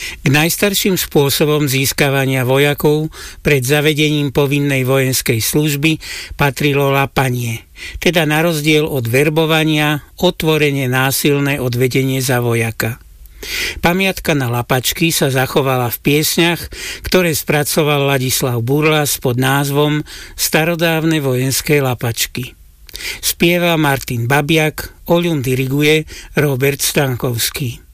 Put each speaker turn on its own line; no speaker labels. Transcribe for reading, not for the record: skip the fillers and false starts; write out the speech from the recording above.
K najstarším spôsobom získavania vojakov pred zavedením povinnej vojenskej služby patrilo lapanie, teda na rozdiel od verbovania otvorene násilné odvedenie za vojaka. Pamiatka na lapačky sa zachovala v piesňach, ktoré spracoval Ladislav Burlas pod názvom Starodávne vojenské lapačky. Spieva Martin Babiak, oľum diriguje Robert Stankovský.